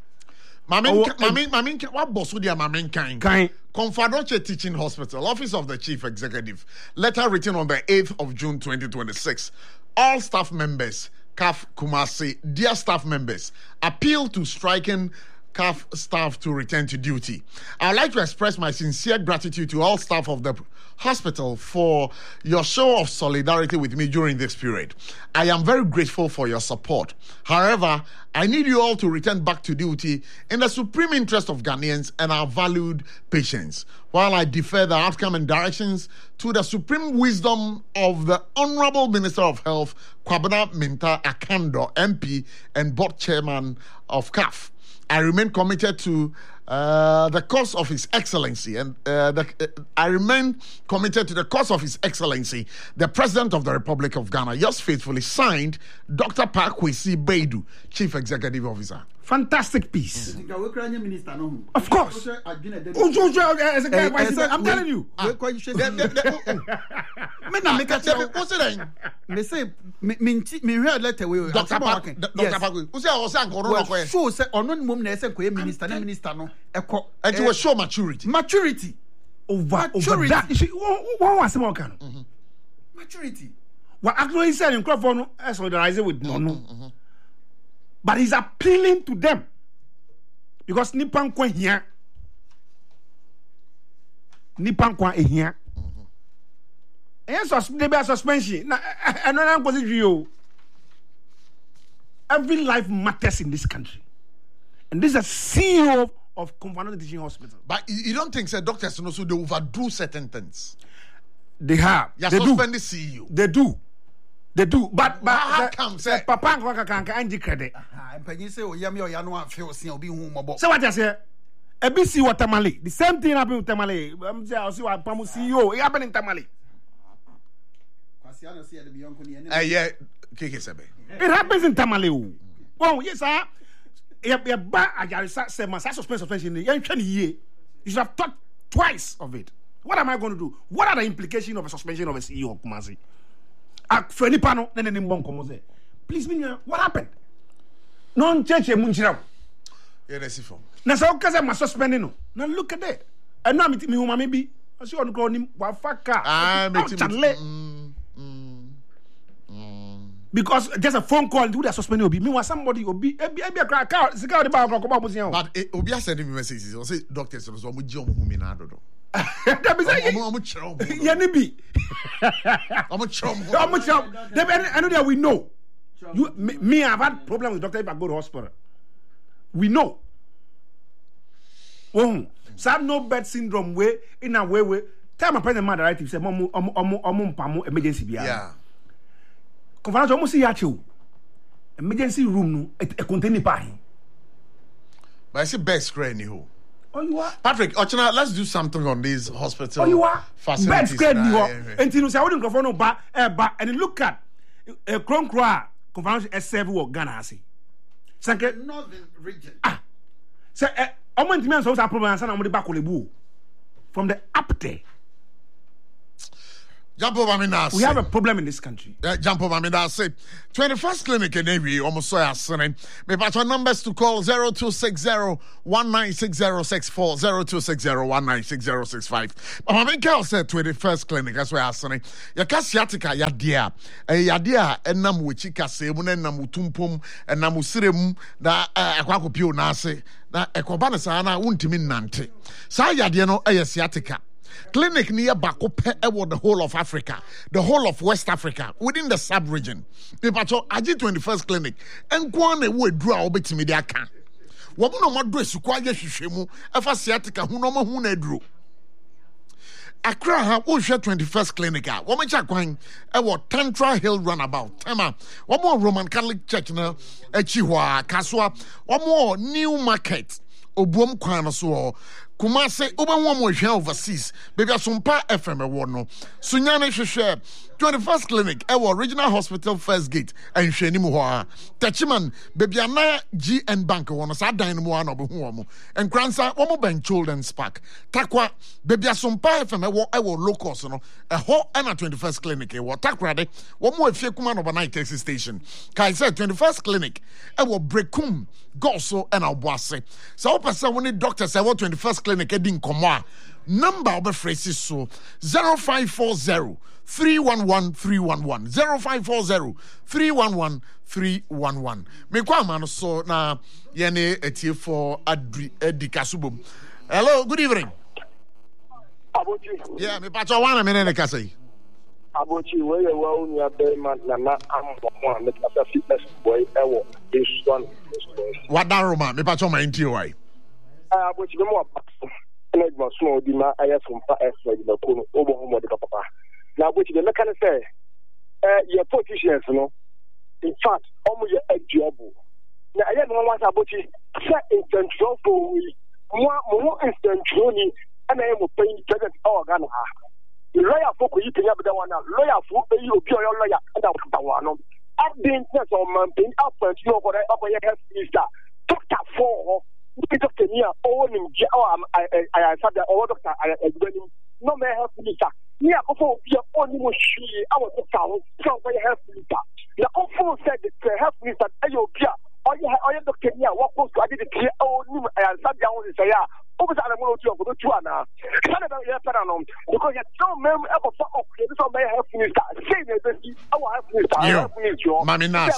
S2: Mamin, what boss would Mamin kind? Confederacy Teaching Hospital, Office of the Chief Executive, letter written on the 8th of June 2026. All staff members, CAF Kumasi, dear staff members, appeal to striking CAF staff to return to duty. I would like to express my sincere gratitude to all staff of the hospital for your show of solidarity with me during this period. I am very grateful for your support. However, I need you all to return back to duty in the supreme interest of Ghanaians and our valued patients, while I defer the outcome and directions to the supreme wisdom of the Honorable Minister of Health, Kwabena Minta Akando, MP and board chairman of CAF. I remain committed to the cause of His Excellency, and I remain committed to the cause of His Excellency, the President of the Republic of Ghana. Yours faithfully, signed, Dr. Pakwesi Baidu, Chief Executive Officer.
S1: Fantastic piece. Of course. I'm telling you.
S2: And it will show maturity.
S1: Over that. You see, one was more kind.
S4: Maturity.
S1: What actually said in Crawford solidarizing with no. But he's appealing to them because Nipan Kwan here. Nipan Kwan here. And they be suspension. Another position. Every life matters in this country, and this is a CEO of Confederacy Teaching Hospital.
S2: But you don't think that doctors know so they overdo certain things?
S1: They have.
S2: You
S1: They
S2: suspend
S1: do.
S2: the CEO.
S1: They do. They do. But
S2: How come, sir?
S1: Papa can't give credit. So what I say? ABC what Tamale. The same thing happened with Tamale. I'll see what Pamu CEO. It happened in Tamale.
S2: Yeah, Kekesebe.
S1: It happens in Tamale. Oh yes, sir. You should have thought twice of it. What am I going to do? What are the implications of a suspension of a CEO of Kumasi? Please, what happened? Non church munchira.
S2: Yeah, that's it for.
S1: Na so kaza ma suspending no. Now look at that. And now me huma maybe. I see on call him wafaka. Because just a phone call do that suspending obi. Me want somebody obi a crack out. Sika the ba ko ba busian.
S2: But obi a send me messages. I say doctors so mo jom hu me na do.
S1: That be say yeah ni bi.
S2: I'm a chum.
S1: I know that we know. You me I've had problem with doctor if I go to hospital. We know. Some no bed syndrome way in a way. Tell my president mother right say emergency bia.
S2: Yeah.
S1: Conference almost see yachu. Emergency room no e contain pa.
S2: But I see best screen you.
S1: Oh you are
S2: Patrick, Ochina, let's do something on these hospital.
S1: Oh you are
S2: facilities.
S1: Bed screen you are. Until you say what microphone no ba and look at a cron cry conference S7 or Ghana say. Sanke
S4: Northern region.
S1: Say omo ntimi anso that problem ansa na mo de ba kolebu from the up there.
S2: Jampo Mamina.
S1: We have a problem in this country.
S2: Jampo Mamina say 21st clinic in every almost so asking. Me patch our numbers to call 0260-196064, 0260-196065. Mama girl said 21st clinic, that's why I asking. Ya kasiatica ya dia. Ya dia enam wichika se mu enam utumpum enam usirem na akwako pio na ase. Na ekobana sa na untimi nante. Sa ya dia no sciatica. Clinic near Bakope the whole of Africa, the whole of West Africa, within the sub-region. People are 21st clinic. And one way draw a bit to me there can. What no more dress to quiet Shishemu, a sciatica who no more who nedrew. Accra have 21st clinic. What much are going? Tantra Hill runabout. Tema. One more Roman Catholic Church now. Chihuahua, Kaswa. One more New Market. Obuom Kwana so. Kumase Obanwa overseas. Baby Asumpa FM no. Sunyane Sheshe 21st clinic Regional Hospital First Gate and Sheni Muha. Tachiman Baby Anaya GN Bank one sa dynamo no behu and Kransa Omo Ben Children's Park. Takwa Baby Asumpa FM locals no. A ho and 21st clinic Takwa de one more Fiekuman overnight taxi station. Kai said 21st clinic Brekum Goso and Albase. So person when doctors say 21st clinic edin komwa number of phrases so 0540-311-311 0540-311-311 me kwa man so na yene etie for adikasubom. Hello, good evening.
S5: Abochi.
S2: Yeah, me pacho wana me ne kasai.
S5: Abochi we ye wa unya be man na ambo mo me kasa fitness boy ewo this one.
S2: What that Roma me pacho ma inti why?
S5: Abochi be mo ma small di ma aya from pa effort na kono obo homo de papa. Na abochi the mechanic say your politicians no in fact almost your adjobo. Na aya no wan abochi say intention for we mo intention ni ana e mo pay president organ ha. Lawyer for you can have the one lawyer for you be your lawyer and that one. At the interest of man being up and you know what I have minister. Doctor for Doctor Nia own him I said that all doctor I no may help minister. Nia before be only was she our doctor so I have minister. The offer said the health minister Ayobia or you Doctor Nia what was I did clear only I sat down and say because you don't remember ever for this one may help minister. Say our help minister.
S2: Maminas.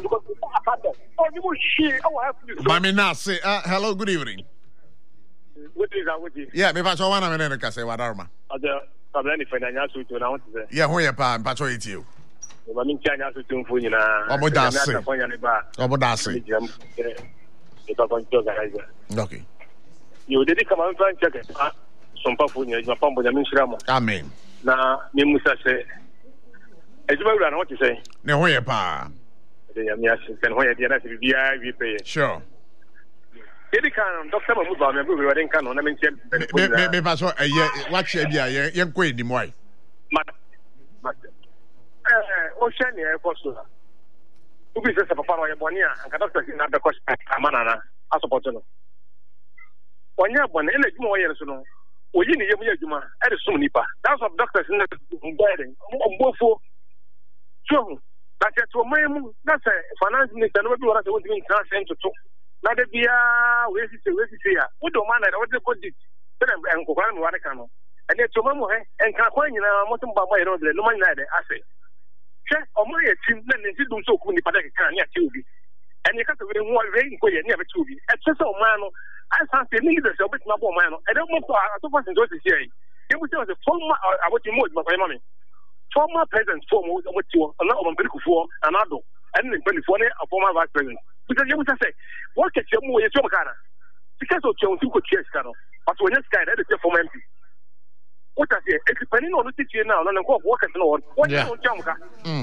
S2: Maminas. Hello, good evening. Yeah, me pacho wana menene kase wadarma.
S5: Kabla fanya nyasu tu na want to say.
S2: Yeah, ho ye pa pacho itio.
S5: Ba min tia nyasu tu mfu nyina.
S2: Obodase. Obodase. Okay.
S5: You did come and check it. Some people in your pump with a minstrel.
S2: Amen.
S5: Now, Mimusa say, as well, I know what you say.
S2: No way, pa.
S5: The Yamias and where the other we pay.
S2: Sure.
S5: Any kind of Doctor Muba, maybe we were in Canon. I mean,
S2: maybe I saw a year. Watch a year, young queen, him why.
S5: Oceania, Costa. Who is a papa or a bonia, and Doctor in the cost, Amana, as a bottle. When you have one energy more years, no, we need Yamma at a Sunipa. That's what doctors in the building. So, that's a that's a finance minister. Nobody was going to transcend to talk. Now, the Bia, where is it? We don't mind what they put it. And Kokan Warakano. And then tomorrow, and Kakoin, Motum Baba, no money, I say. Check on my team, then they do so. And you can't be more rain for you never to be. At just a man. I can't believe this. I don't want to enjoy this year. It was a former, I was in mood, my money. Former president, former, what you are not on Berico for, and Ado, and in California, a former vice president. Because you would say, what can you move your Chomacana? Because of Chong, you could chase Cano, but when this guy, that is your former MP. What I say, it's depending on the teacher now, and go work at Lord. What you Chomaka?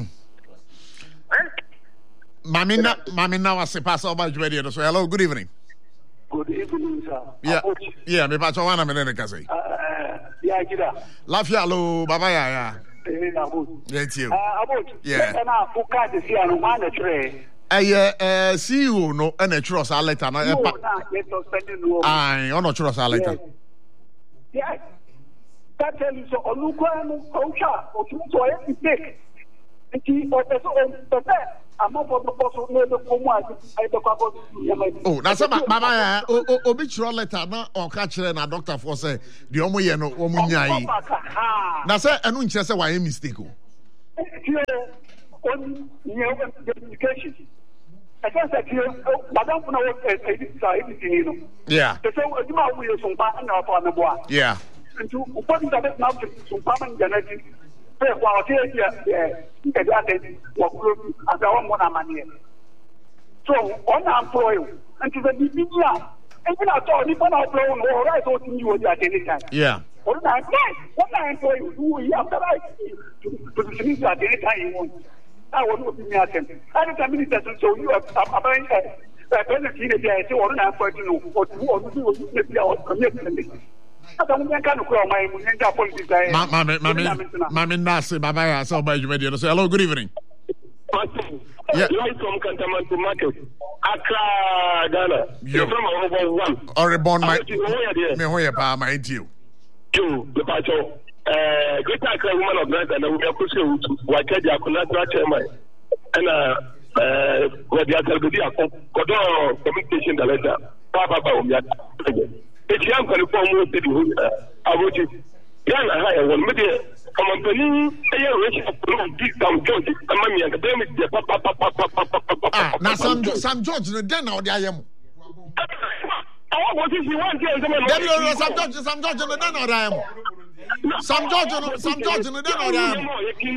S2: Mamina was a pass over radio. So, hello, good evening.
S5: Good evening, sir.
S2: Yeah, me pacho wana menene kasi.
S5: Yeah, kida.
S2: Lafia lo, baba ya. Yeah, it's you. Yeah.
S5: Na fuka de si anu mana tre.
S2: CEO no ene trust a letter na.
S5: No, na, let us spend no.
S2: Ai, ono trust a letter.
S5: Yeah. That tell you so Olukwano, Osha, or to mistake.
S2: Oh, that's about Mama. Obituary letter, no, or catch na doctor for say the Omoye no Omunyai. Now, sir, I don't just say why mistake.
S5: Education. I guess that you, Madame,
S2: Yeah. Yeah.
S5: And to what is that now to permanent genetic? While here, as our own money. So, on employ and to the media, even at all, if I'm not blowing or right out in you at any time.
S2: Yeah.
S5: What I employ you after I to the minister at any time you want. I want to be at him. I don't have ministers, so you have a present teenager, I say, or an employee to know what you want to do our commitment.
S2: Mami Nasi, Baba, so by you ready to say hello, good evening.
S5: Yeah, right from Cantaman to Market. Accra, Ghana. You're from over one.
S2: Or reborn my me pa my you.
S5: You, the patrol. Great Accra woman of Ghana, and we are pushing to Wakadia Kunatra Chairman. And what the other Kodo communication director, Papa. It's young California city. I would Ghana higher one media. Come on, Penny, some George, a money academic.
S2: Now, some George, then or the I am.
S5: What is you want here?
S2: Some George, and then or I am. Some George, and then or I am.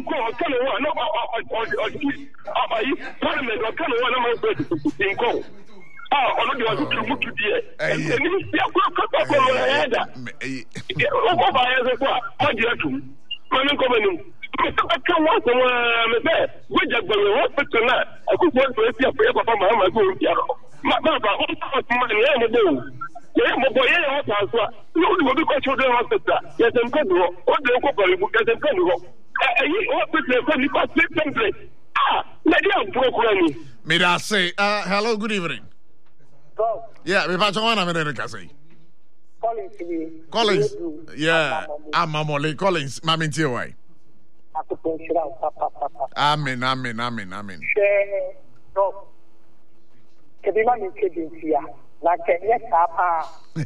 S5: Parliament or Canada, one oh, no, was to look to the and
S2: May I say, hello, good evening. Yeah, we pass on a minute, Cassie. Collins, yeah, I'm Molly Collins, Mammy Tiway. Amen.
S5: Like yes, Papa.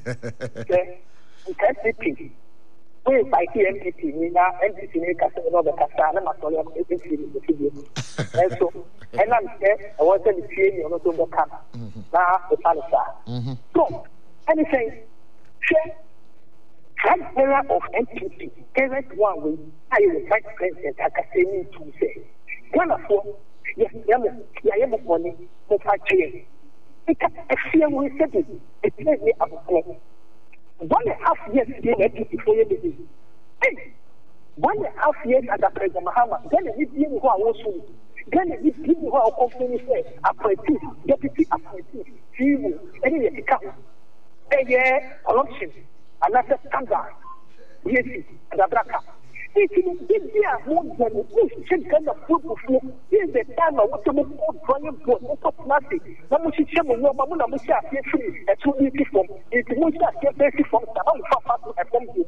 S5: NPP. We by NPP, we now NPP make us another Casana, Mastolia, and so, and I'm saying, I was in the training on the camp. Now, the Palestine. So, anything, share, era of NPP, correct one way, I will fight president, I can say me to say. One of them, yes, I am a money, but I change. Because a fear will set it, it's really up to 1.5 years being NPP for you. Hey, 1.5 years as a President Mahama, then it is who are also. Then it is people who are company say, appointee, deputy appointee, CEO, any year to come. A year election, another scandal, yes, and a braca. It is there more than this kind of food before. This is the time I want to move on drawing board, not of nothing. Namushi Chemo, Mamma Musha, free, a 2 years from, it was just a from the own papa to attend you.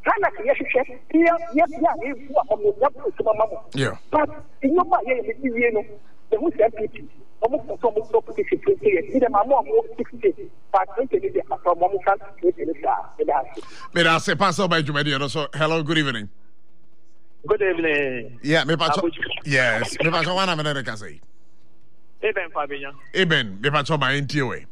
S2: Yeah.
S5: But in your mind, the who's NPP, almost property, either my mom or 60, but I think it is from Momukan with the star.
S2: May I say, Pastor by Jumedia, so hello, good evening.
S5: Good evening.
S2: Yeah, me pacho. Yes, me pacho one minute can say.
S5: Eben Fabian.
S2: Eben, me pacho my NTOA.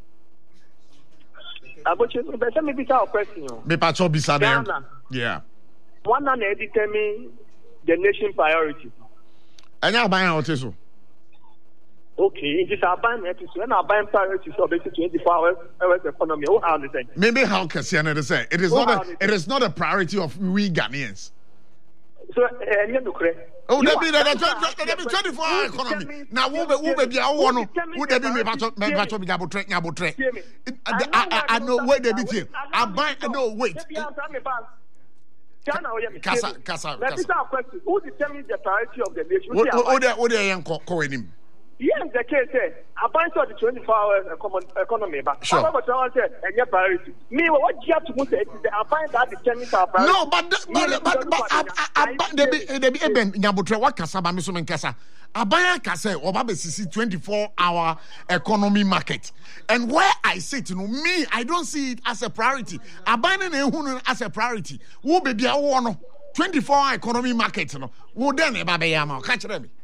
S5: Abuchi, better me be our question.
S2: Me pacho bisa dem. Yeah.
S5: One and determine the nation priority.
S2: And you buy out so.
S5: Okay, it is our buying episode and our buying priority so basically 24 hours economy. How I understand?
S2: Maybe how can you say it is not a priority of we Ghanaians.
S5: So,
S2: oh, that be 24-hour economy. Now, who be our one? Who they be me patch up double track, double track. I know where they be here. I buy. No, wait.
S5: Kasa. Who determines the priority of the nation?
S2: What they young calling him?
S5: Yes, the case say I find the 24 hours economy, but
S2: sure.
S5: I said and priority. Me, what you have to put it is I find that determines our priority.
S2: No, but they be even Nyabotre wa kasa ba me so men kasa. Abaya kasa oba be sisi 24-hour economy market. And where I sit, me, I don't see it as a priority. Abaya na ehunu as a priority. Wo be bia wo no 24-hour economy market no. Wo den e ba be ya ma ka kire me.